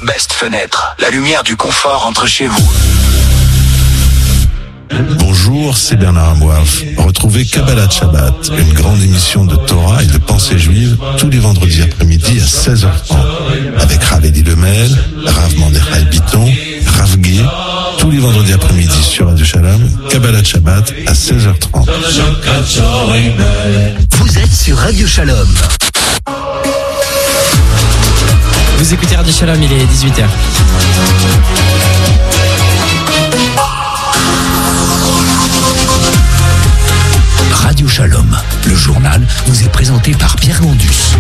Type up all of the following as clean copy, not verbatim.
Best Fenêtre, la lumière du confort entre chez vous. Bonjour, c'est Bernard Amouaf. Retrouvez Kabbalat Shabbat, une grande émission de Torah et de pensée juive tous les vendredis après-midi à 16h30 avec Rav Eli Lemel, Rav Mordechai Biton, Rav Gué, tous les vendredis après-midi sur Radio Shalom, Kabbalat Shabbat à 16h30. Vous êtes sur Radio Shalom. Vous écoutez Radio Shalom, il est 18h. Radio Shalom, le journal vous est présenté par Pierre Landus.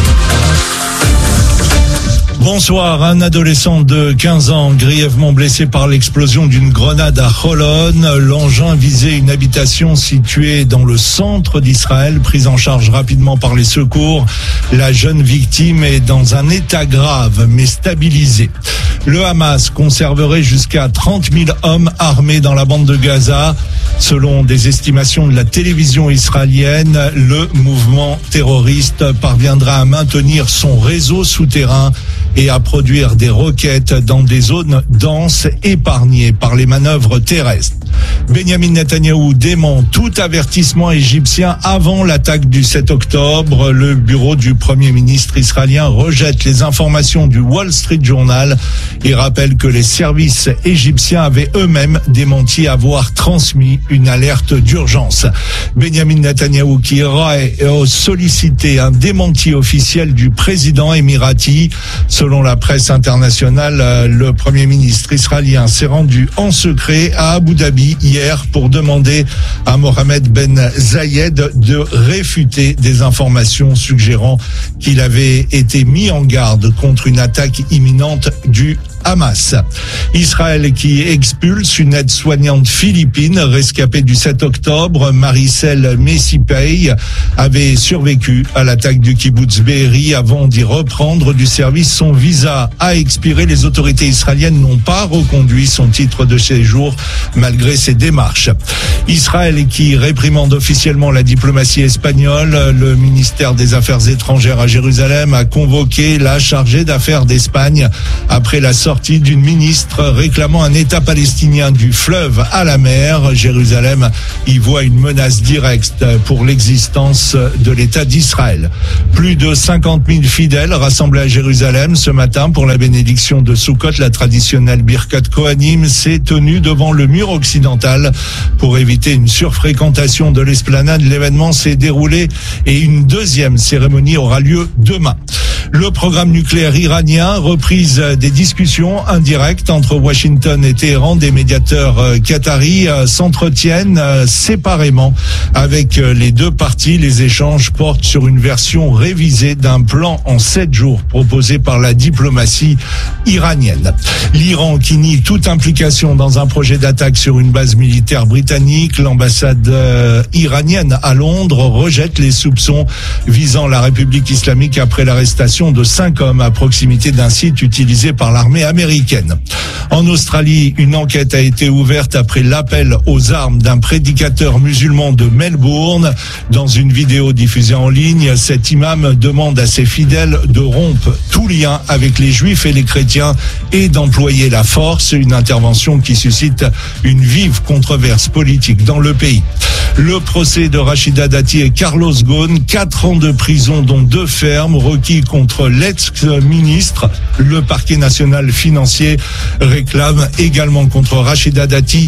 Bonsoir, un adolescent de 15 ans grièvement blessé par l'explosion d'une grenade à Holon. L'engin visait une habitation située dans le centre d'Israël, prise en charge rapidement par les secours. La jeune victime est dans un état grave mais stabilisé. Le Hamas conserverait jusqu'à 30 000 hommes armés dans la bande de Gaza. Selon des estimations de la télévision israélienne, le mouvement terroriste parviendra à maintenir son réseau souterrain et à produire des roquettes dans des zones denses épargnées par les manœuvres terrestres. Benjamin Netanyahou dément tout avertissement égyptien avant l'attaque du 7 octobre. Le bureau du Premier ministre israélien rejette les informations du Wall Street Journal et rappelle que les services égyptiens avaient eux-mêmes démenti avoir transmis une alerte d'urgence. Benjamin Netanyahou qui aurait sollicité un démenti officiel du président émirati. Selon la presse internationale, le Premier ministre israélien s'est rendu en secret à Abu Dhabi hier pour demander à Mohamed Ben Zayed de réfuter des informations suggérant qu'il avait été mis en garde contre une attaque imminente du Hamas. Israël qui expulse une aide-soignante philippine rescapée du 7 octobre, Maricel Messipei, avait survécu à l'attaque du kibbutz Be'eri avant d'y reprendre du service. Son visa a expiré. Les autorités israéliennes n'ont pas reconduit son titre de séjour malgré ses démarches. Israël qui réprimande officiellement la diplomatie espagnole. Le ministère des Affaires étrangères à Jérusalem a convoqué la chargée d'affaires d'Espagne après la sortie d'une ministre réclamant un État palestinien du fleuve à la mer. Jérusalem y voit une menace directe pour l'existence de l'État d'Israël. Plus de 50 000 fidèles rassemblés à Jérusalem ce matin pour la bénédiction de Sukkot. La traditionnelle Birkat Kohanim s'est tenue devant le mur occidental pour éviter une surfréquentation de l'esplanade. L'événement s'est déroulé et une deuxième cérémonie aura lieu demain. Le programme nucléaire iranien, reprise des discussions indirectes entre Washington et Téhéran. Des médiateurs qataris s'entretiennent séparément avec les deux parties. Les échanges portent sur une version révisée d'un plan en 7 jours proposé par la diplomatie iranienne. L'Iran qui nie toute implication dans un projet d'attaque sur une base militaire britannique. L'ambassade iranienne à Londres rejette les soupçons visant la République islamique après l'arrestation de 5 hommes à proximité d'un site utilisé par l'armée américaine. En Australie, une enquête a été ouverte après l'appel aux armes d'un prédicateur musulman de Melbourne. Dans une vidéo diffusée en ligne, cet imam demande à ses fidèles de rompre tout lien avec les juifs et les chrétiens et d'employer la force, une intervention qui suscite une vive controverse politique dans le pays. Le procès de Rachida Dati et Carlos Ghosn, 4 ans de prison dont 2 fermes requis contre l'ex-ministre. Le parquet national financier réclame également contre Rachida Dati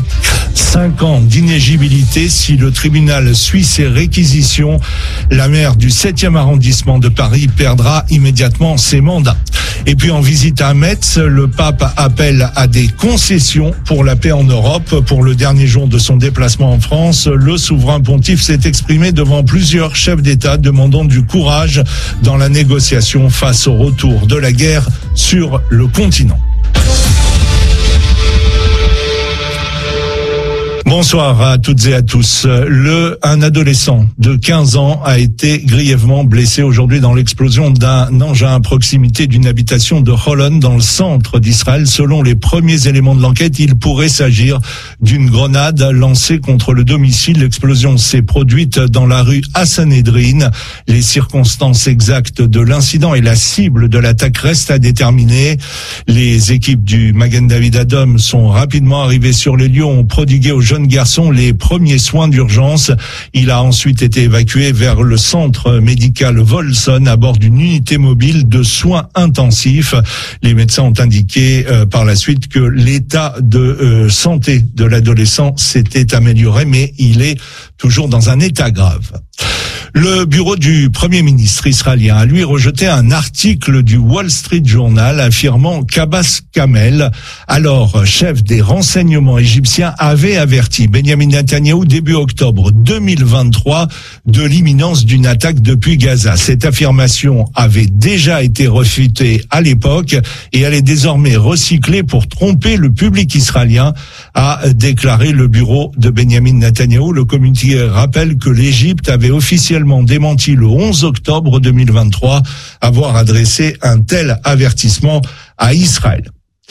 5 ans d'inéligibilité si le tribunal suit ses réquisitions. La maire du 7e arrondissement de Paris perdra immédiatement ses mandats. Et puis en visite à Metz, le pape appelle à des concessions pour la paix en Europe. Pour le dernier jour de son déplacement en France, le souverain pontife s'est exprimé devant plusieurs chefs d'État demandant du courage dans la négociation face au retour de la guerre sur le continent. Bonsoir à toutes et à tous. Un adolescent de 15 ans a été grièvement blessé aujourd'hui dans l'explosion d'un engin à proximité d'une habitation de Holon dans le centre d'Israël. Selon les premiers éléments de l'enquête, il pourrait s'agir d'une grenade lancée contre le domicile. L'explosion s'est produite dans la rue Hassanedrin. Les circonstances exactes de l'incident et la cible de l'attaque restent à déterminer. Les équipes du Magen David Adom sont rapidement arrivées sur les lieux, ont prodigué aux jeunes garçons les premiers soins d'urgence. Il a ensuite été évacué vers le centre médical Volson à bord d'une unité mobile de soins intensifs. Les médecins ont indiqué par la suite que l'état de santé de l'adolescent s'était amélioré, mais il est toujours dans un état grave. Le bureau du Premier ministre israélien a lui rejeté un article du Wall Street Journal affirmant qu'Abbas Kamel, alors chef des renseignements égyptiens, avait averti Benjamin Netanyahou début octobre 2023 de l'imminence d'une attaque depuis Gaza. Cette affirmation avait déjà été réfutée à l'époque et elle est désormais recyclée pour tromper le public israélien, a déclaré le bureau de Benjamin Netanyahou. Le communiqué rappelle que l'Égypte avait officiellement démenti le 11 octobre 2023 avoir adressé un tel avertissement à Israël.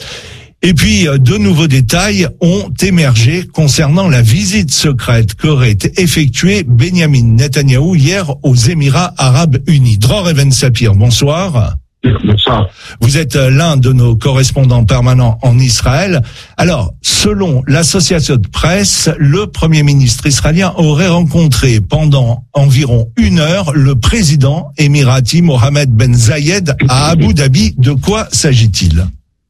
Et puis, de nouveaux détails ont émergé concernant la visite secrète qu'aurait effectuée Benjamin Netanyahou hier aux Émirats Arabes Unis. Dror Even Sapir, bonsoir. Bonsoir. Vous êtes l'un de nos correspondants permanents en Israël. Alors, selon l'association de presse, le Premier ministre israélien aurait rencontré pendant environ 1 heure le président émirati Mohammed Ben Zayed à Abu Dhabi. De quoi s'agit-il ?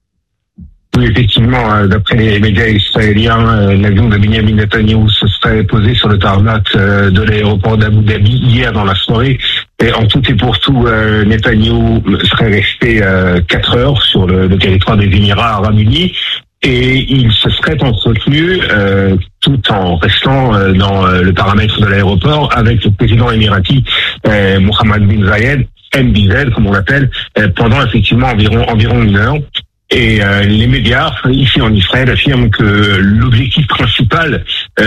Oui, effectivement, d'après les médias israéliens, l'avion de Benjamin Netanyahou se serait posé sur le tarmac de l'aéroport d'Abu Dhabi hier dans la soirée. Et en tout et pour tout, Netanyahou serait resté 4 heures sur le territoire des Émirats Arabes Unis et il se serait entretenu tout en restant dans le paramètre de l'aéroport avec le président émirati Mohammed Ben Zayed, MBZ comme on l'appelle, pendant effectivement environ 1 heure. Et les médias ici en Israël affirment que l'objectif principal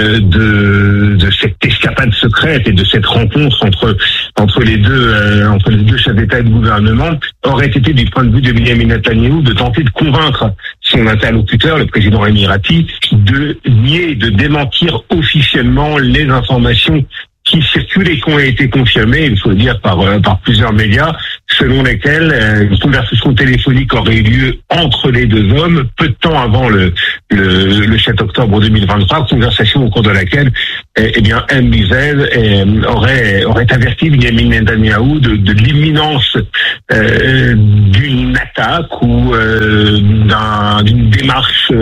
de cette escapade secrète et de cette rencontre entre les deux chefs d'État et de gouvernement aurait été, du point de vue de Benjamin Netanyahou, de tenter de convaincre son interlocuteur, le président émirati, de nier, de démentir officiellement les informations qui circulent et qui ont été confirmées, il faut le dire, par plusieurs médias, selon lesquels une conversation téléphonique aurait eu lieu entre les deux hommes peu de temps avant le 7 octobre 2023, conversation au cours de laquelle MBZ aurait averti Benjamin Netanyahou de l'imminence d'une attaque ou d'une démarche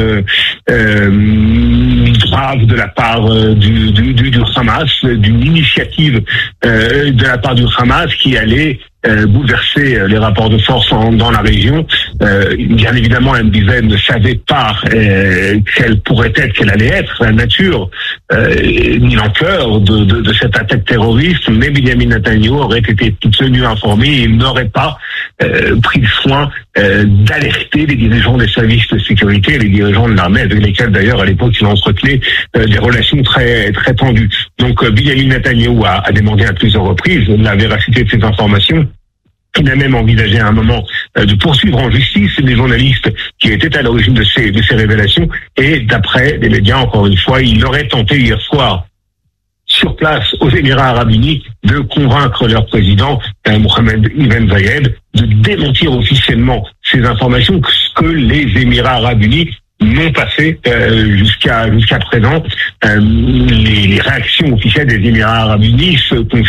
grave de la part du Hamas, d'une initiative de la part du Hamas qui allait bouleverser les rapports de force dans la région. Bien évidemment, MBZ ne savait pas quelle allait être la nature ni l'ampleur de cette attaque terroriste, mais Benjamin Netanyahou aurait été tenu informé et il n'aurait pas pris le soin d'alerter les dirigeants des services de sécurité et les dirigeants de l'armée, avec lesquels d'ailleurs à l'époque il entretenait des relations très très tendues. Donc Benjamin Netanyahou a demandé à plusieurs reprises la véracité de ces informations. Il a même envisagé à un moment de poursuivre en justice les journalistes qui étaient à l'origine de ces révélations. Et d'après les médias, encore une fois, il aurait tenté hier soir, sur place aux Émirats Arabes Unis, de convaincre leur président, Mohammed Ben Zayed, de démentir officiellement ces informations que les Émirats Arabes Unis n'ont pas fait jusqu'à présent. Les réactions officielles des Émirats Arabes Unis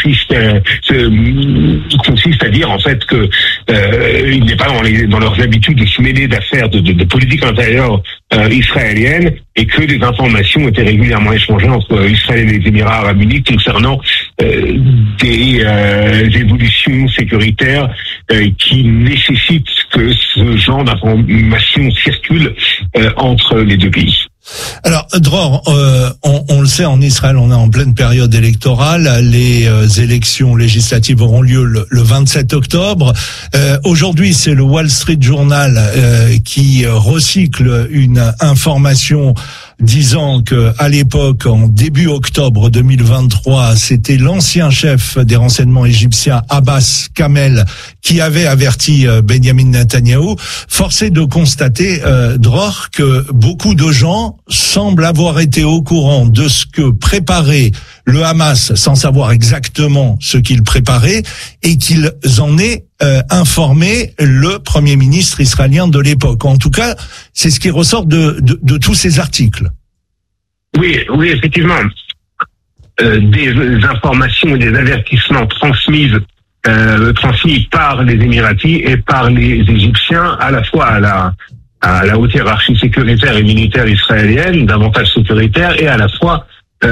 consistent à dire en fait que il n'est pas dans leurs habitudes de se mêler d'affaires de politique intérieure israélienne et que des informations étaient régulièrement échangées entre Israël et les Émirats Arabes Unis concernant des évolutions sécuritaires qui nécessitent que ce genre d'informations circulent entre les deux pays. Alors, Dror, on le sait, en Israël, on est en pleine période électorale. Les élections législatives auront lieu le 27 octobre. Aujourd'hui, c'est le Wall Street Journal qui recycle une information disant que à l'époque, en début octobre 2023, c'était l'ancien chef des renseignements égyptiens Abbas Kamel qui avait averti Benjamin Netanyahou. Force est de constater, Dror, que beaucoup de gens semblent avoir été au courant de ce que préparait le Hamas sans savoir exactement ce qu'il préparait et qu'ils en aient informé le Premier ministre israélien de l'époque. En tout cas, c'est ce qui ressort de tous ces articles. Oui, effectivement. Des informations et des avertissements transmis par les Émiratis et par les Égyptiens, à la fois à la haute hiérarchie sécuritaire et militaire israélienne, davantage sécuritaire, et à la fois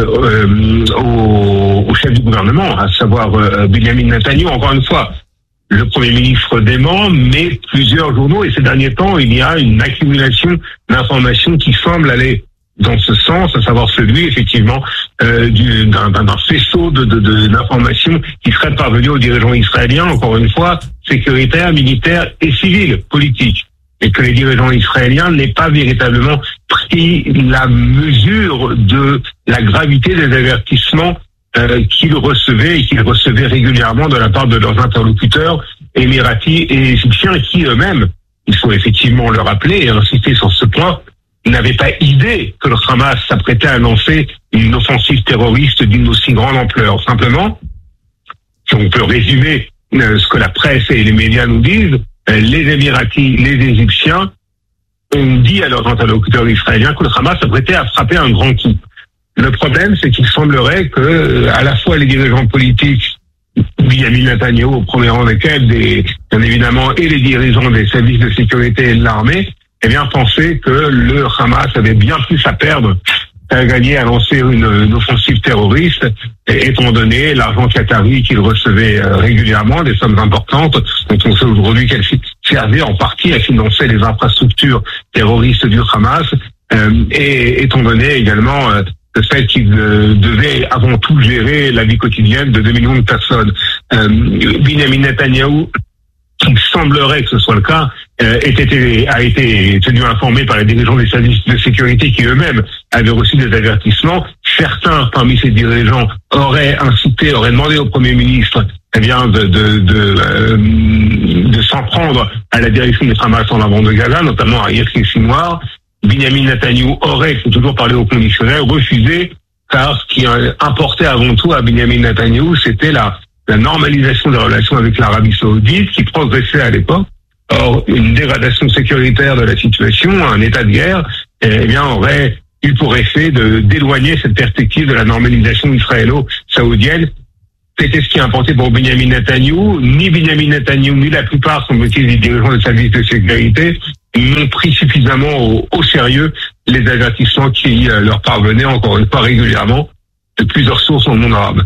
au chef du gouvernement, à savoir Benjamin Netanyahou. Encore une fois, le Premier ministre dément, mais plusieurs journaux, et ces derniers temps, il y a une accumulation d'informations qui semblent aller dans ce sens, à savoir celui, effectivement, d'un faisceau d'informations qui seraient parvenues aux dirigeants israéliens, encore une fois, sécuritaires, militaires et civils, politiques. Et que les dirigeants israéliens n'aient pas véritablement pris la mesure de la gravité des avertissements qu'ils recevaient et qu'ils recevaient régulièrement de la part de leurs interlocuteurs émiratis et égyptiens qui eux-mêmes, il faut effectivement le rappeler et insister sur ce point, n'avaient pas idée que le Hamas s'apprêtait à lancer une offensive terroriste d'une aussi grande ampleur. Simplement, si on peut résumer ce que la presse et les médias nous disent, les Émiratis, les Égyptiens ont dit à leurs interlocuteurs israéliens que le Hamas s'apprêtait à frapper un grand coup. Le problème, c'est qu'il semblerait que, à la fois les dirigeants politiques, Benjamin Netanyahou au premier rang desquels, bien évidemment, et les dirigeants des services de sécurité et de l'armée, eh bien, pensaient que le Hamas avait bien plus à perdre à gagner à lancer une offensive terroriste, étant donné l'argent qatari qu'il recevait régulièrement, des sommes importantes, dont on sait aujourd'hui qu'elles servaient en partie à financer les infrastructures terroristes du Hamas, et étant donné également le fait qu'il devait avant tout gérer la vie quotidienne de 2 millions de personnes. Benjamin Netanyahou, il semblerait que ce soit le cas, a été tenu informé par les dirigeants des services de sécurité qui eux-mêmes avaient reçu des avertissements. Certains parmi ces dirigeants auraient demandé au Premier ministre de s'en prendre à la direction du Hamas en avant de Gaza, notamment à Yahya Sinwar. Benjamin Netanyahou aurait, il faut toujours parler au conditionnel, refusé, car ce qui importait avant tout à Benjamin Netanyahou, c'était la normalisation des relations avec l'Arabie Saoudite, qui progressait à l'époque. Or, une dégradation sécuritaire de la situation, un état de guerre, aurait eu pour effet d'éloigner cette perspective de la normalisation israélo-saoudienne. C'était ce qui importait pour Benjamin Netanyahou. Ni Benjamin Netanyahou, ni la plupart, semble-t-il, des dirigeants des services de sécurité n'ont pris suffisamment au sérieux les avertissements qui leur parvenaient, encore une fois, régulièrement, de plusieurs sources dans le monde arabe.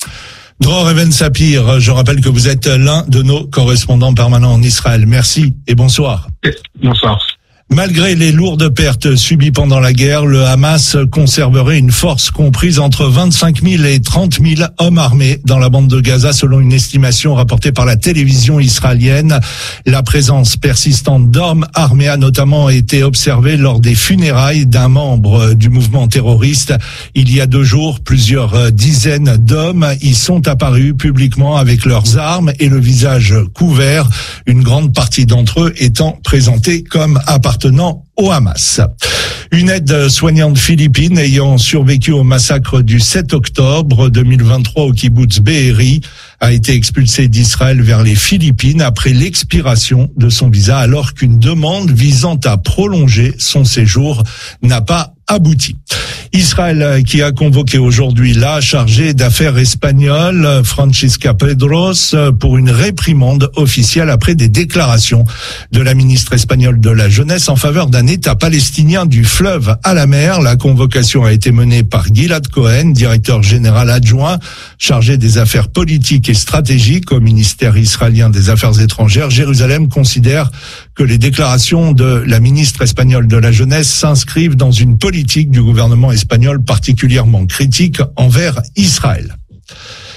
Dror Even Sapir, je rappelle que vous êtes l'un de nos correspondants permanents en Israël. Merci et bonsoir. Bonsoir. Malgré les lourdes pertes subies pendant la guerre, le Hamas conserverait une force comprise entre 25 000 et 30 000 hommes armés dans la bande de Gaza, selon une estimation rapportée par la télévision israélienne. La présence persistante d'hommes armés a notamment été observée lors des funérailles d'un membre du mouvement terroriste. Il y a 2 jours, plusieurs dizaines d'hommes y sont apparus publiquement avec leurs armes et le visage couvert, une grande partie d'entre eux étant présentés comme appartenant au Hamas. Une aide soignante philippine ayant survécu au massacre du 7 octobre 2023 au kibboutz Be'eri a été expulsée d'Israël vers les Philippines après l'expiration de son visa, alors qu'une demande visant à prolonger son séjour n'a pas abouti. Israël qui a convoqué aujourd'hui la chargée d'affaires espagnole Francisca Pedros pour une réprimande officielle après des déclarations de la ministre espagnole de la Jeunesse en faveur d'un État palestinien du fleuve à la mer. La convocation a été menée par Gilad Cohen, directeur général adjoint chargé des affaires politiques et stratégiques au ministère israélien des Affaires étrangères. Jérusalem considère que les déclarations de la ministre espagnole de la Jeunesse s'inscrivent dans une politique du gouvernement espagnol particulièrement critique envers Israël.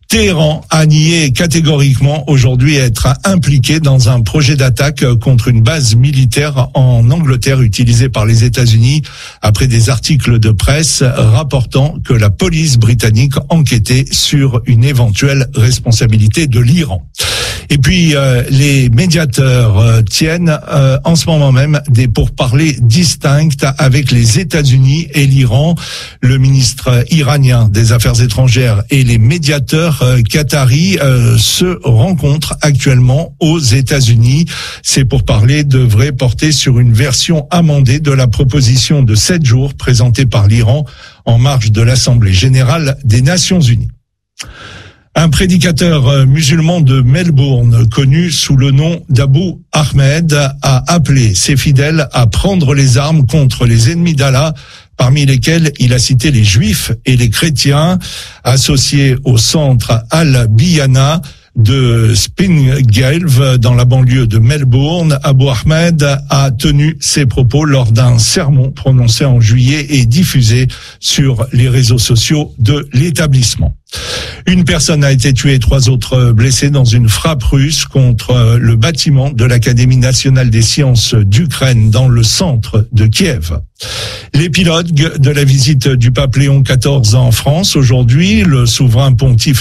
Téhéran a nié catégoriquement aujourd'hui être impliqué dans un projet d'attaque contre une base militaire en Angleterre utilisée par les États-Unis après des articles de presse rapportant que la police britannique enquêtait sur une éventuelle responsabilité de l'Iran. Et puis les médiateurs tiennent en ce moment même des pourparlers distincts avec les États-Unis et l'Iran. Le ministre iranien des Affaires étrangères et les médiateurs qataris se rencontrent actuellement aux États-Unis. Ces pourparlers devraient porter sur une version amendée de la proposition de 7 jours présentée par l'Iran en marge de l'Assemblée générale des Nations unies. Un prédicateur musulman de Melbourne, connu sous le nom d'Abu Ahmed, a appelé ses fidèles à prendre les armes contre les ennemis d'Allah, parmi lesquels il a cité les juifs et les chrétiens. Associés au centre Al-Biyana de Springale, dans la banlieue de Melbourne, Abu Ahmed a tenu ses propos lors d'un sermon prononcé en juillet et diffusé sur les réseaux sociaux de l'établissement. Une personne a été tuée et 3 autres blessés dans une frappe russe contre le bâtiment de l'Académie nationale des sciences d'Ukraine dans le centre de Kiev. L'épilogue de la visite du pape Léon XIV en France aujourd'hui, le souverain pontife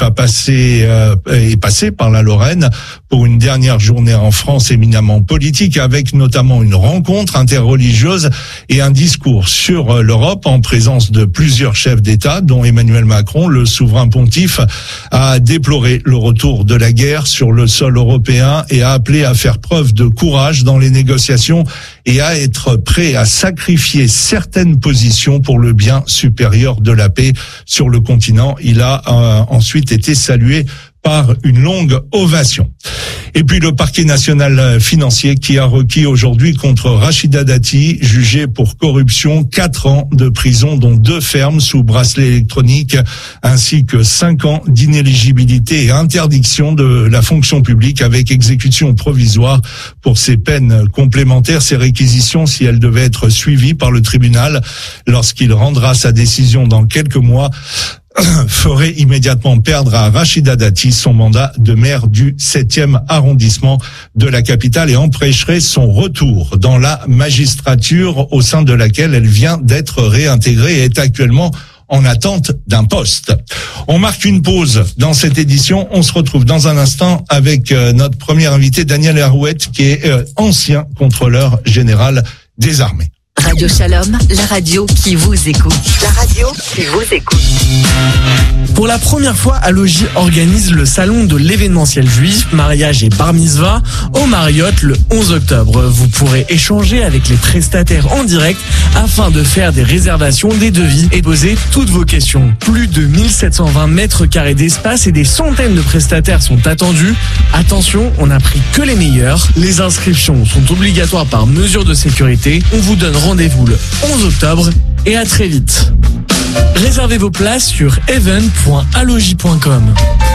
est passé par la Lorraine pour une dernière journée en France éminemment politique, avec notamment une rencontre interreligieuse et un discours sur l'Europe en présence de plusieurs chefs d'État, dont Emmanuel Macron. Le souverain pontife a déploré le retour de la guerre sur le sol européen et a appelé à faire preuve de courage dans les négociations et à être prêt à sacrifier certaines positions pour le bien supérieur de la paix sur le continent. Il a ensuite été salué par une longue ovation. Et puis le parquet national financier qui a requis aujourd'hui contre Rachida Dati, jugée pour corruption, 4 ans de prison, dont 2 fermes sous bracelet électronique, ainsi que 5 ans d'inéligibilité et interdiction de la fonction publique avec exécution provisoire pour ces peines complémentaires. Ces réquisitions, si elles devaient être suivies par le tribunal lorsqu'il rendra sa décision dans quelques mois, ferait immédiatement perdre à Rachida Dati son mandat de maire du 7e arrondissement de la capitale et empêcherait son retour dans la magistrature au sein de laquelle elle vient d'être réintégrée et est actuellement en attente d'un poste. On marque une pause dans cette édition. On se retrouve dans un instant avec notre premier invité, Daniel Herouet, qui est ancien contrôleur général des armées. Radio Shalom, la radio qui vous écoute. La radio qui vous écoute. Pour la première fois, Alogi organise le salon de l'événementiel juif, mariage et bar mitzvah au Marriott le 11 octobre. Vous pourrez échanger avec les prestataires en direct afin de faire des réservations, des devis et poser toutes vos questions. Plus de 1720 mètres carrés d'espace et des centaines de prestataires sont attendus. Attention, on n'a pris que les meilleurs. Les inscriptions sont obligatoires par mesure de sécurité. On vous donne rendez-vous le 11 octobre et à très vite. Réservez vos places sur even.alogi.com.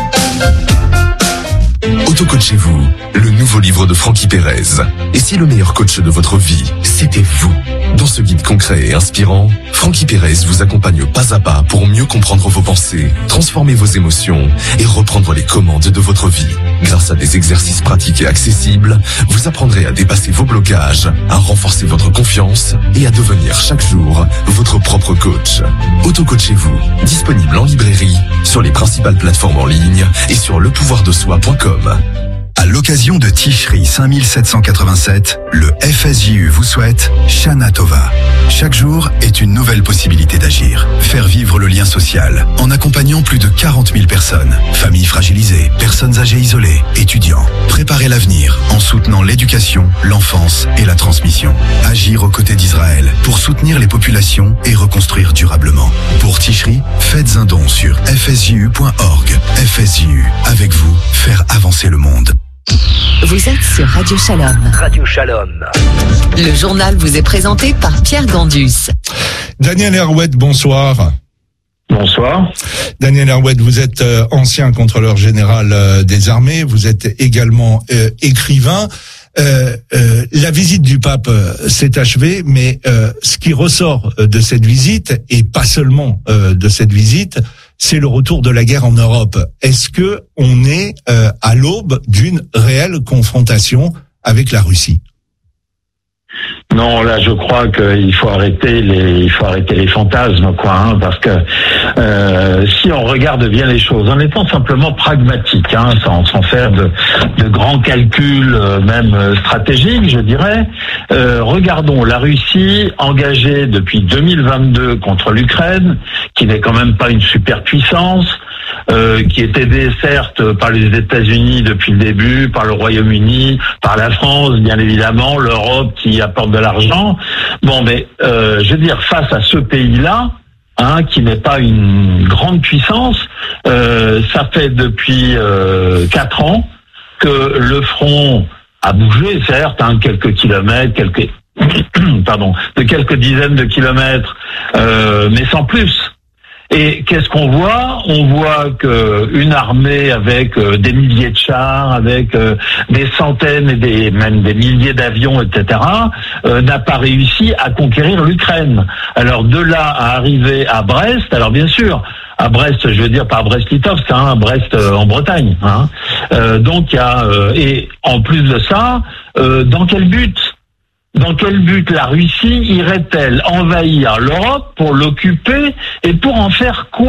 Autocoachez-vous, le nouveau livre de Francky Perez. Et si le meilleur coach de votre vie, c'était vous? Dans ce guide concret et inspirant, Francky Perez vous accompagne pas à pas pour mieux comprendre vos pensées, transformer vos émotions et reprendre les commandes de votre vie. Grâce à des exercices pratiques et accessibles, vous apprendrez à dépasser vos blocages, à renforcer votre confiance et à devenir chaque jour votre propre coach. Autocoachez-vous, disponible en librairie, sur les principales plateformes en ligne et sur lepouvoirdesoi.com. À l'occasion de Tishri 5787, le FSJU vous souhaite Shana Tova. Chaque jour est une nouvelle possibilité d'agir. Faire vivre le lien social en accompagnant plus de 40 000 personnes. Familles fragilisées, personnes âgées isolées, étudiants. Préparer l'avenir en soutenant l'éducation, l'enfance et la transmission. Agir aux côtés d'Israël pour soutenir les populations et reconstruire durablement. Pour Tishri, faites un don sur fsju.org. FSJU, avec vous, faire avancer le monde. Vous êtes sur Radio Shalom. Radio Shalom. Le journal vous est présenté par Pierre Gandus. Daniel Herouet, bonsoir. Bonsoir. Daniel Herouet, vous êtes ancien contrôleur général des armées, vous êtes également écrivain. La visite du pape s'est achevée, mais ce qui ressort de cette visite, et pas seulement de cette visite, c'est le retour de la guerre en Europe. Est-ce que on est à l'aube d'une réelle confrontation avec la Russie ? Non, là, je crois qu'il faut arrêter les fantasmes, quoi, parce que si on regarde bien les choses, en étant simplement pragmatique, sans faire de grands calculs, même stratégiques, je dirais, regardons la Russie engagée depuis 2022 contre l'Ukraine, qui n'est quand même pas une superpuissance. Qui est aidé certes par les États-Unis depuis le début, par le Royaume-Uni, par la France bien évidemment, l'Europe qui apporte de l'argent. Bon, mais je veux dire, face à ce pays-là, qui n'est pas une grande puissance, ça fait depuis 4 ans que le front a bougé, certes, quelques kilomètres, de quelques dizaines de kilomètres, mais sans plus. Et qu'est-ce qu'on voit ? On voit qu'une armée avec des milliers de chars, avec des centaines et même des milliers d'avions, etc., n'a pas réussi à conquérir l'Ukraine. Alors de là à arriver à Brest, alors bien sûr, à Brest, je veux dire pas à Brest-Litovsk, à Brest en Bretagne. Donc il y a et en plus de ça, dans quel but ? Dans quel but la Russie irait-elle envahir l'Europe pour l'occuper et pour en faire quoi ?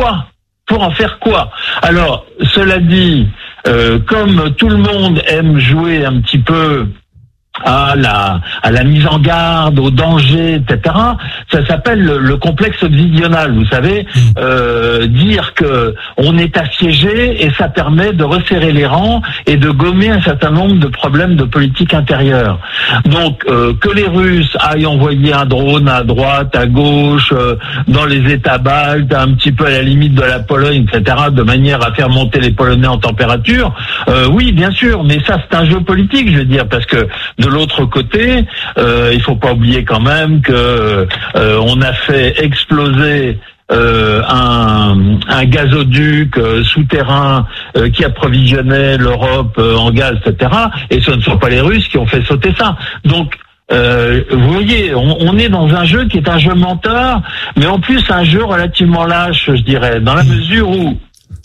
Alors, cela dit, comme tout le monde aime jouer un petit peu à la mise en garde, au danger, etc. Ça s'appelle le complexe obsidional. Vous savez, dire que on est assiégé et ça permet de resserrer les rangs et de gommer un certain nombre de problèmes de politique intérieure. Donc, que les Russes aillent envoyer un drone à droite, à gauche, dans les États baltes, un petit peu à la limite de la Pologne, etc., de manière à faire monter les Polonais en température, oui, bien sûr, mais ça c'est un jeu politique, je veux dire, parce que de l'autre côté, il faut pas oublier quand même que on a fait exploser un gazoduc souterrain qui approvisionnait l'Europe en gaz, etc. Et ce ne sont pas les Russes qui ont fait sauter ça. Donc, vous voyez, on est dans un jeu qui est un jeu menteur, mais en plus un jeu relativement lâche, je dirais, dans la mesure où,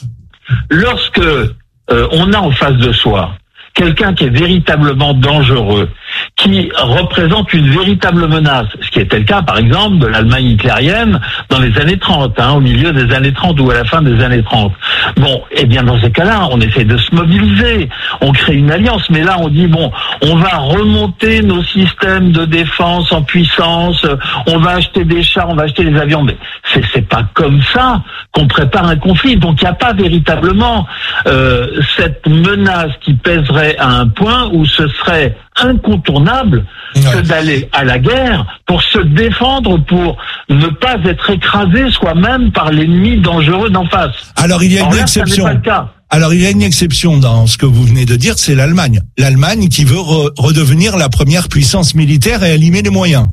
lorsque on a en face de soi quelqu'un qui est véritablement dangereux, qui représente une véritable menace, ce qui était le cas, par exemple, de l'Allemagne hitlérienne dans les années 30, au milieu des années 30 ou à la fin des années 30. Bon, eh bien, dans ces cas-là, on essaie de se mobiliser, on crée une alliance, mais là, on dit, bon, on va remonter nos systèmes de défense en puissance, on va acheter des chars, on va acheter des avions, mais c'est pas comme ça qu'on prépare un conflit. Donc, il n'y a pas véritablement cette menace qui pèserait à un point où ce serait incontournable que d'aller à la guerre pour se défendre, pour ne pas être écrasé soi-même par l'ennemi dangereux d'en face. Alors il y a une exception. Ça n'est pas le cas. Alors il y a une exception dans ce que vous venez de dire, c'est l'Allemagne. L'Allemagne qui veut redevenir la première puissance militaire et allimer les moyens.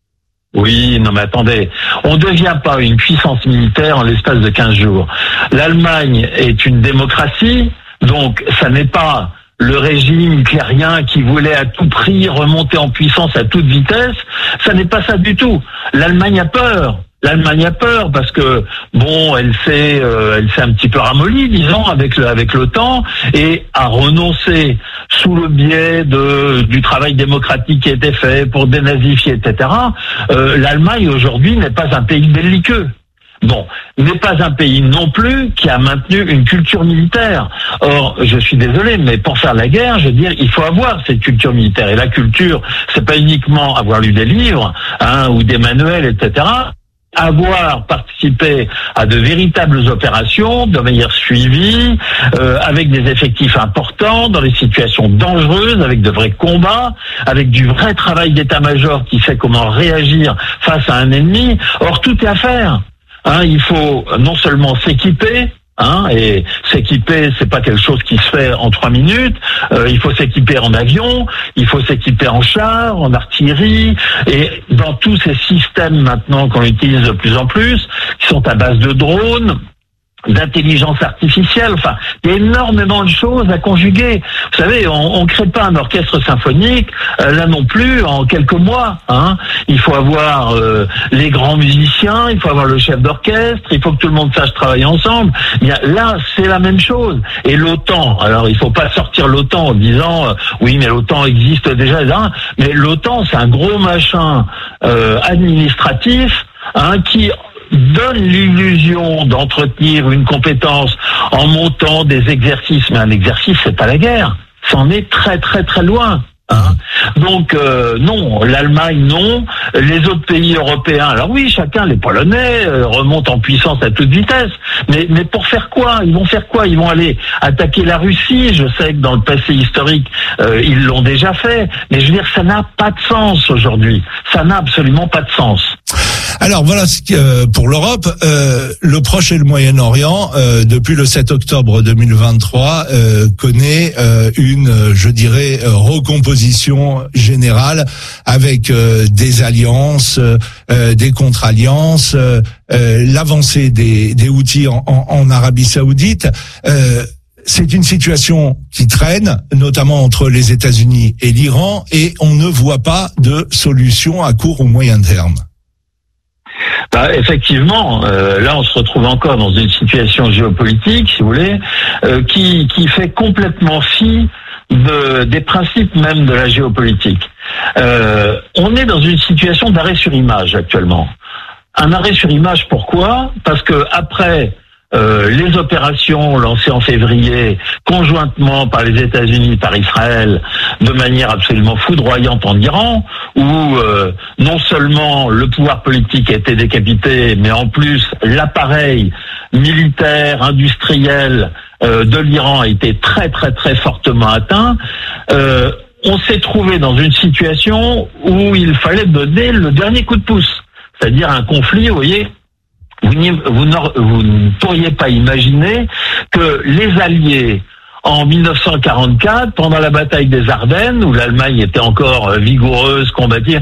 Oui, non mais attendez, on ne devient pas une puissance militaire en l'espace de 15 jours. L'Allemagne est une démocratie, donc ça n'est pas le régime hitlérien qui voulait à tout prix remonter en puissance à toute vitesse, ça n'est pas ça du tout. L'Allemagne a peur. L'Allemagne a peur parce que bon, elle s'est un petit peu ramollie, disons, avec l'OTAN et a renoncé sous le biais du travail démocratique qui a été fait pour dénazifier, etc. L'Allemagne aujourd'hui n'est pas un pays belliqueux. Bon, n'est pas un pays non plus qui a maintenu une culture militaire. Or, je suis désolé, mais pour faire la guerre, je veux dire, il faut avoir cette culture militaire. Et la culture, c'est pas uniquement avoir lu des livres, ou des manuels, etc. Avoir participé à de véritables opérations de manière suivie, avec des effectifs importants, dans des situations dangereuses, avec de vrais combats, avec du vrai travail d'état-major qui sait comment réagir face à un ennemi. Or, tout est à faire. Il faut non seulement s'équiper, et s'équiper, c'est pas quelque chose qui se fait en 3 minutes. Il faut s'équiper en avion, il faut s'équiper en chars, en artillerie, et dans tous ces systèmes maintenant qu'on utilise de plus en plus, qui sont à base de drones, d'intelligence artificielle. Enfin, il y a énormément de choses à conjuguer. Vous savez, on crée pas un orchestre symphonique là non plus en quelques mois. Hein. Il faut avoir les grands musiciens, il faut avoir le chef d'orchestre, il faut que tout le monde sache travailler ensemble. Bien, là, c'est la même chose. Et l'OTAN, alors il faut pas sortir l'OTAN en disant oui, mais l'OTAN existe déjà. Hein. Mais l'OTAN, c'est un gros machin administratif qui donne l'illusion d'entretenir une compétence en montant des exercices. Mais un exercice, c'est pas la guerre. Ça en est très très très loin. Hein. Donc non, l'Allemagne non, les autres pays européens, alors oui, chacun, les Polonais remontent en puissance à toute vitesse, mais pour faire quoi? Ils vont faire quoi? Ils vont aller attaquer la Russie. Je sais que dans le passé historique ils l'ont déjà fait, mais je veux dire, ça n'a pas de sens aujourd'hui, ça n'a absolument pas de sens. Alors voilà ce que, pour l'Europe, le Proche et le Moyen-Orient, depuis le 7 octobre 2023, connaît une, je dirais, recomposition générale avec des alliances, des contre-alliances, l'avancée des Houthis en Arabie Saoudite. C'est une situation qui traîne, notamment entre les États-Unis et l'Iran, et on ne voit pas de solution à court ou moyen terme. Effectivement, là on se retrouve encore dans une situation géopolitique, si vous voulez, qui fait complètement fi des principes même de la géopolitique. On est dans une situation d'arrêt sur image actuellement. Un arrêt sur image, pourquoi? Parce que après les opérations lancées en février conjointement par les États-Unis, par Israël, de manière absolument foudroyante en Iran, où non seulement le pouvoir politique a été décapité, mais en plus l'appareil militaire, industriel de l'Iran a été très très très fortement atteint. On s'est trouvé dans une situation où il fallait donner le dernier coup de pouce, c'est-à-dire un conflit, vous voyez. Vous ne pourriez pas imaginer que les Alliés, en 1944, pendant la bataille des Ardennes, où l'Allemagne était encore vigoureuse, combative,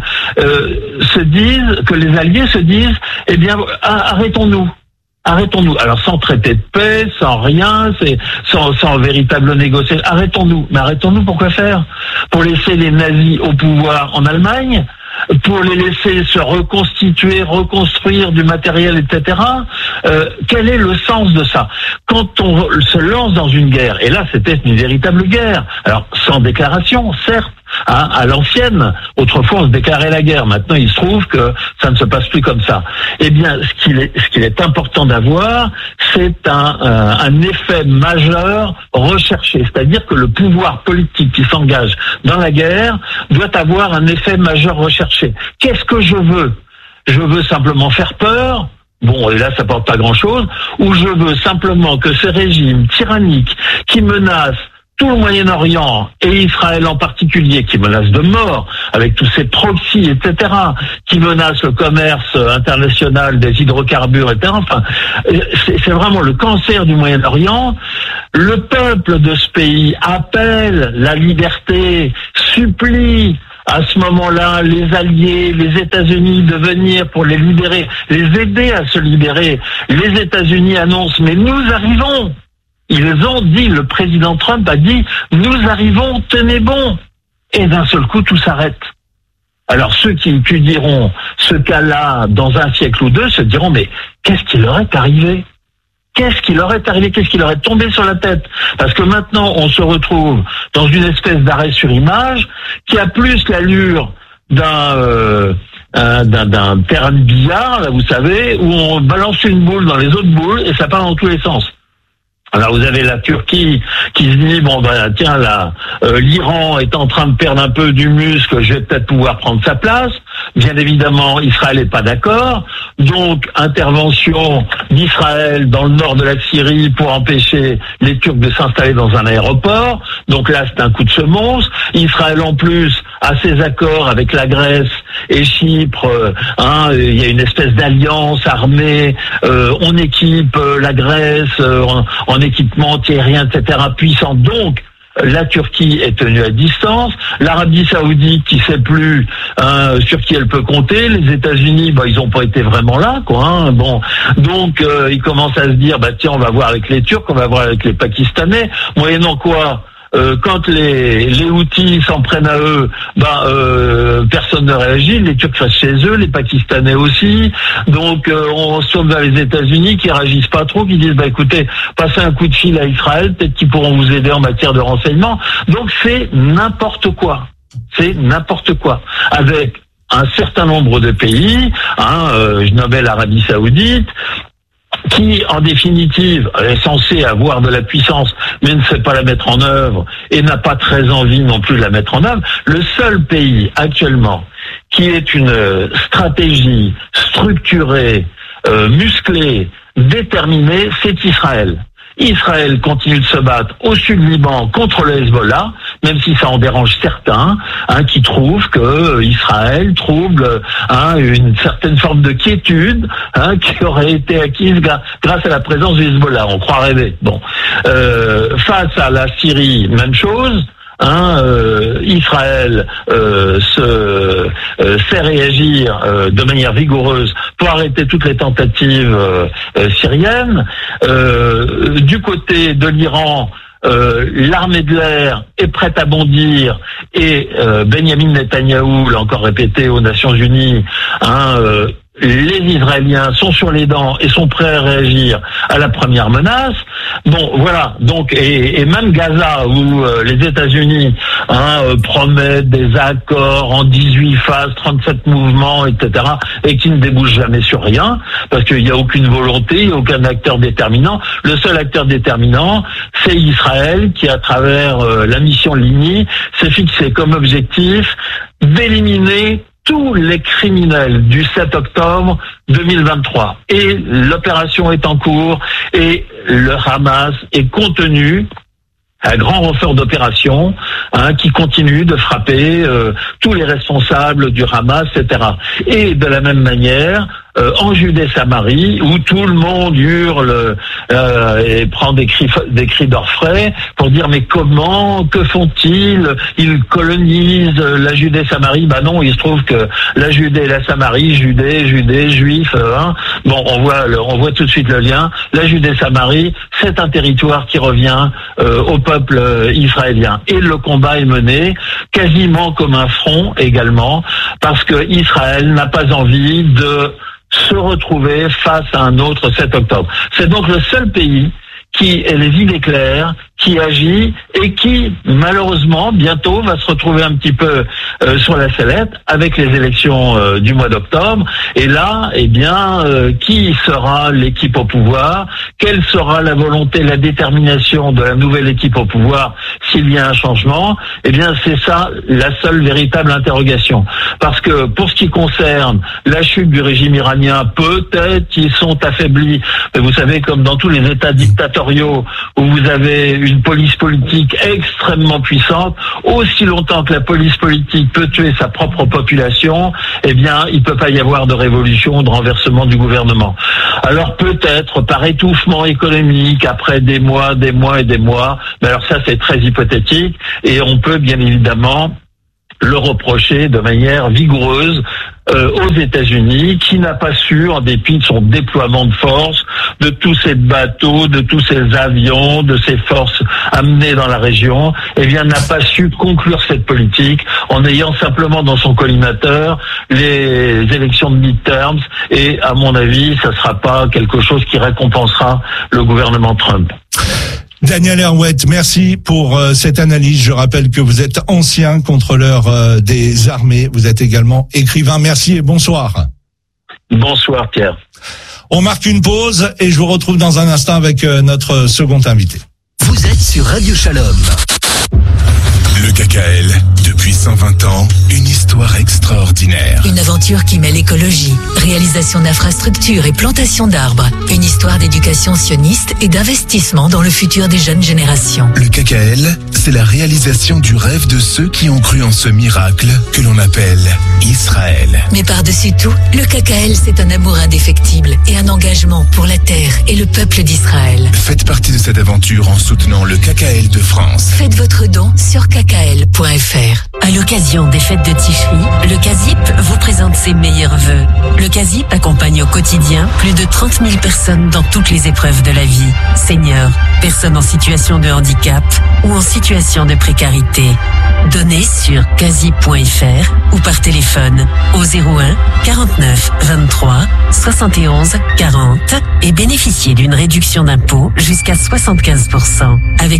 que les Alliés se disent, eh bien, arrêtons-nous. Alors sans traité de paix, sans rien, sans véritable négociation. Arrêtons-nous. Mais arrêtons-nous pour quoi faire? Pour laisser les nazis au pouvoir en Allemagne? Pour les laisser se reconstituer, reconstruire du matériel, etc. Quel est le sens de ça? Quand on se lance dans une guerre, et là c'était une véritable guerre, alors sans déclaration, certes, à l'ancienne, autrefois on se déclarait la guerre, maintenant il se trouve que ça ne se passe plus comme ça. Eh bien, ce qu'il est important d'avoir, c'est un effet majeur recherché, c'est-à-dire que le pouvoir politique qui s'engage dans la guerre doit avoir un effet majeur recherché. Qu'est-ce que je veux? Je veux simplement faire peur? Bon, et là, ça porte pas grand-chose. Ou je veux simplement que ces régimes tyranniques qui menacent tout le Moyen-Orient et Israël en particulier, qui menacent de mort avec tous ces proxys, etc., qui menacent le commerce international des hydrocarbures, etc. Enfin, c'est vraiment le cancer du Moyen-Orient. Le peuple de ce pays appelle la liberté, supplie à ce moment-là les Alliés, les États-Unis de venir pour les libérer, les aider à se libérer. Les États-Unis annoncent, mais nous arrivons. Ils ont dit, le président Trump a dit, nous arrivons, tenez bon. Et d'un seul coup, tout s'arrête. Alors ceux qui étudieront ce cas-là dans un siècle ou deux se diront, mais qu'est-ce qui leur est arrivé? Qu'est-ce qui leur est arrivé? Qu'est-ce qui leur est tombé sur la tête? Parce que maintenant, on se retrouve dans une espèce d'arrêt sur image qui a plus l'allure d'un terrain de billard, là, vous savez, où on balance une boule dans les autres boules et ça part dans tous les sens. Alors vous avez la Turquie qui se dit, bon ben tiens là, l'Iran est en train de perdre un peu du muscle, je vais peut-être pouvoir prendre sa place. Bien évidemment, Israël n'est pas d'accord, donc intervention d'Israël dans le nord de la Syrie pour empêcher les Turcs de s'installer dans un aéroport. Donc là, c'est un coup de semonce. Israël en plus a ses accords avec la Grèce et Chypre. Il y a une espèce d'alliance armée. On équipe la Grèce en équipement antiaérien, etc. puissant. Donc, La Turquie est tenue à distance. L'Arabie Saoudite, qui sait plus sur qui elle peut compter. Les États-Unis, ils ont pas été vraiment là, quoi. Bon, donc ils commencent à se dire, tiens, on va voir avec les Turcs, on va voir avec les Pakistanais. Moyennant quoi, quand les Houthis s'en prennent à eux, personne ne réagit. Les Turcs restent chez eux, les Pakistanais aussi. Donc on se tourne vers les États-Unis qui réagissent pas trop, qui disent écoutez, passez un coup de fil à Israël, peut-être qu'ils pourront vous aider en matière de renseignement. Donc c'est n'importe quoi. C'est n'importe quoi. Avec un certain nombre de pays, je nommais l'Arabie Saoudite, qui, en définitive, est censé avoir de la puissance, mais ne sait pas la mettre en œuvre et n'a pas très envie non plus de la mettre en œuvre. Le seul pays actuellement qui ait une stratégie structurée, musclée, déterminée, c'est Israël. Israël continue de se battre au sud Liban contre le Hezbollah, même si ça en dérange certains, qui trouvent que Israël trouble une certaine forme de quiétude qui aurait été acquise grâce à la présence du Hezbollah. On croit rêver. Bon, face à la Syrie, même chose. Israël sait réagir de manière vigoureuse pour arrêter toutes les tentatives syriennes. Du côté de l'Iran, l'armée de l'air est prête à bondir et Benyamin Netanyahou l'a encore répété aux Nations Unies, les Israéliens sont sur les dents et sont prêts à réagir à la première menace. Bon, voilà. Donc, et même Gaza, où les États-Unis promettent des accords en 18 phases, 37 mouvements, etc., et qui ne débouchent jamais sur rien, parce qu'il n'y a aucune volonté, il n'y a aucun acteur déterminant. Le seul acteur déterminant, c'est Israël, qui, à travers la mission Lini, s'est fixé comme objectif d'éliminer tous les criminels du 7 octobre 2023. Et l'opération est en cours et le Hamas est contenu à grand renfort d'opération, qui continue de frapper tous les responsables du Hamas, etc. Et de la même manière, en Judée-Samarie, où tout le monde hurle et prend des cris d'orfraie pour dire mais comment, que font-ils? Ils colonisent la Judée-Samarie. Non, il se trouve que la Judée et la Samarie, Judée, Juifs, bon, on voit tout de suite le lien. La Judée-Samarie, c'est un territoire qui revient au peuple israélien. Et le combat est mené quasiment comme un front également, parce que Israël n'a pas envie de se retrouver face à un autre 7 octobre. C'est donc le seul pays qui ait les idées claires, qui agit et qui, malheureusement, bientôt va se retrouver un petit peu sur la sellette avec les élections du mois d'octobre. Et là, qui sera l'équipe au pouvoir? Quelle sera la volonté, la détermination de la nouvelle équipe au pouvoir s'il y a un changement? C'est ça la seule véritable interrogation. Parce que pour ce qui concerne la chute du régime iranien, peut-être qu'ils sont affaiblis. Mais vous savez, comme dans tous les États dictatoriaux où vous avez une police politique extrêmement puissante, aussi longtemps que la police politique peut tuer sa propre population, il peut pas y avoir de révolution, de renversement du gouvernement. Alors peut-être par étouffement économique après des mois, mais alors ça c'est très hypothétique et on peut bien évidemment le reprocher de manière vigoureuse aux États-Unis, qui n'a pas su, en dépit de son déploiement de force, de tous ces bateaux, de tous ces avions, de ces forces amenées dans la région, n'a pas su conclure cette politique en ayant simplement dans son collimateur les élections de midterms. Et à mon avis, ça sera pas quelque chose qui récompensera le gouvernement Trump. Daniel Herouet, merci pour cette analyse. Je rappelle que vous êtes ancien contrôleur des armées. Vous êtes également écrivain. Merci et bonsoir. Bonsoir Pierre. On marque une pause et je vous retrouve dans un instant avec notre second invité. Vous êtes sur Radio Shalom. Le KKL de Depuis 120 ans, une histoire extraordinaire. Une aventure qui mêle écologie, réalisation d'infrastructures et plantation d'arbres. Une histoire d'éducation sioniste et d'investissement dans le futur des jeunes générations. Le KKL, c'est la réalisation du rêve de ceux qui ont cru en ce miracle que l'on appelle Israël. Mais par-dessus tout, le KKL, c'est un amour indéfectible et un engagement pour la terre et le peuple d'Israël. Faites partie de cette aventure en soutenant le KKL de France. Faites votre don sur kkl.fr. À l'occasion des fêtes de Tishri, le CASIP vous présente ses meilleurs vœux. Le CASIP accompagne au quotidien plus de 30 000 personnes dans toutes les épreuves de la vie. Seniors, personnes en situation de handicap ou en situation de précarité. Donnez sur casip.fr ou par téléphone au 01 49 23 71 40 et bénéficiez d'une réduction d'impôt jusqu'à 75%. Avec